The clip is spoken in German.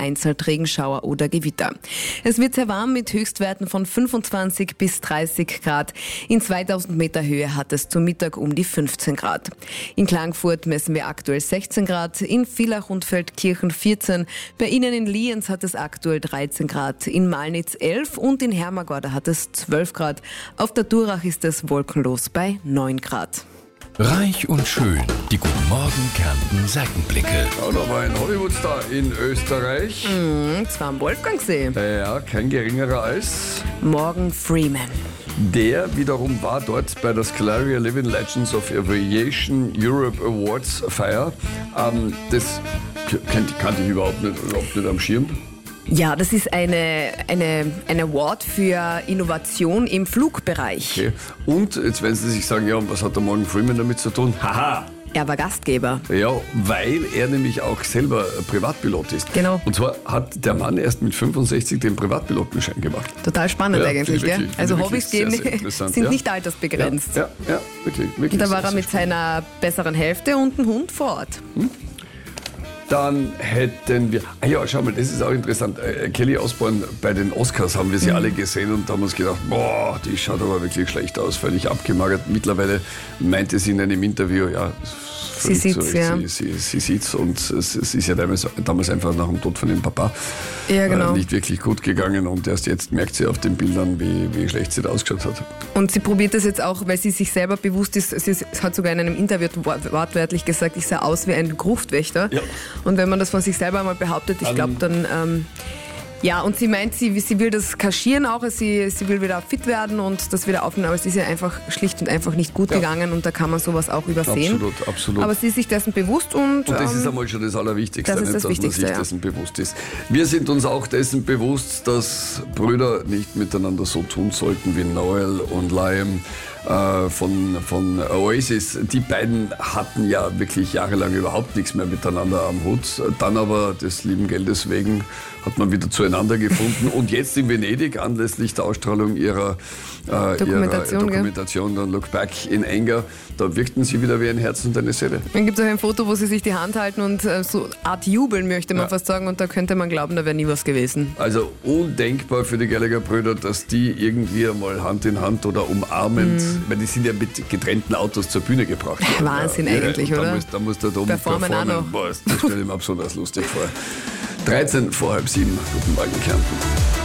vereinzelt Regenschauer oder Gewitter. Es wird sehr warm mit Höchstwerten von 25 bis 30 Grad. In 2000 Meter Höhe hat es zum Mittag um die 15 Grad. In Klagenfurt messen wir aktuell 16 Grad, in Villach und Feldkirchen 14, bei Ihnen in Lienz hat es aktuell 13 Grad, in Malnitz 11 und in Hermagor hat es 12 Grad. Auf der Durach ist es wolkenlos bei 9 Grad. Reich und schön, die Guten Morgen Kärnten Seitenblicke. Ja, da war ein Hollywoodstar in Österreich. Zwar am Wolfgangsee. Ja, kein geringerer als... Morgan Freeman. Der wiederum war dort bei der Scalaria Living Legends of Aviation Europe Awards Feier. Das kannte ich überhaupt nicht am Schirm. Ja, das ist ein Award für Innovation im Flugbereich. Okay. Und jetzt werden Sie sich sagen, ja, und was hat der Morgan Freeman damit zu tun? Haha! Er war Gastgeber. Ja, weil er nämlich auch selber Privatpilot ist. Genau. Und zwar hat der Mann erst mit 65 den Privatpilotenschein gemacht. Total spannend Ja, eigentlich, wirklich, gell? Also wirklich Hobbys sehr, sehr interessant, sind ja. nicht altersbegrenzt. Ja, wirklich. Und da war sehr, er mit sehr seiner besseren Hälfte und einem Hund vor Ort. Dann hätten wir, schau mal, das ist auch interessant. Kelly Osbourne bei den Oscars haben wir sie alle gesehen und da haben wir uns gedacht, boah, die schaut aber wirklich schlecht aus, völlig abgemagert. Mittlerweile meinte sie in einem Interview, ja, Sie sieht's, ja. Sie sieht's und es ist ja damals einfach nach dem Tod von dem Papa Ja, genau. nicht wirklich gut gegangen und erst jetzt merkt sie auf den Bildern, wie schlecht sie da ausgeschaut hat. Und sie probiert das jetzt auch, weil sie sich selber bewusst ist. Sie hat sogar in einem Interview wortwörtlich gesagt, ich sah aus wie ein Gruftwächter. Ja. Und wenn man das von sich selber einmal behauptet, ich glaube dann... ja, und sie meint, sie will das kaschieren auch, sie will wieder fit werden und das wieder aufnehmen, aber es ist ja einfach schlicht und einfach nicht gut gegangen und da kann man sowas auch übersehen. Absolut. Aber sie ist sich dessen bewusst und das ist einmal schon das Allerwichtigste, das ist das dass Wichtigste, man sich dessen bewusst ist. Wir sind uns auch dessen bewusst, dass Brüder nicht miteinander so tun sollten wie Noel und Liam von Oasis. Die beiden hatten ja wirklich jahrelang überhaupt nichts mehr miteinander am Hut. Dann aber des lieben Geldes wegen hat man wieder zueinander gefunden. Und jetzt in Venedig, anlässlich der Ausstrahlung ihrer Dokumentation Don't Look Back in Anger, da wirkten sie wieder wie ein Herz und eine Seele. Dann gibt es auch ein Foto, wo sie sich die Hand halten und so Art jubeln, möchte man fast sagen. Und da könnte man glauben, da wäre nie was gewesen. Also undenkbar für die Gallagher-Brüder, dass die irgendwie einmal Hand in Hand oder umarmend, weil die sind ja mit getrennten Autos zur Bühne gebracht worden. Wahnsinn eigentlich, oder? Da muss der Dom performen auch noch. Boah, das stelle ich mir besonders lustig vor. 7:13, Guten Morgen Kärnten.